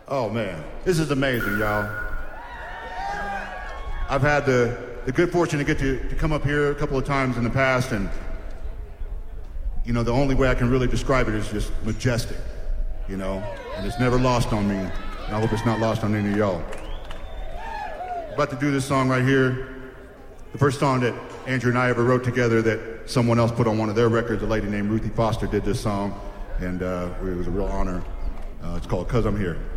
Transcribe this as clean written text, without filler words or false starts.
Oh man, this is amazing, y'all. I've had the good fortune to get to come up here a couple of times in the past, and you know, the only way I can really describe it is just majestic, you know, and it's never lost on me, and I hope it's not lost on any of y'all. About to do this song right here, the first song that Andrew and I ever wrote together that someone else put on one of their records. A lady named Ruthie Foster did this song, and it was a real honor. It's called "'Cause I'm Here."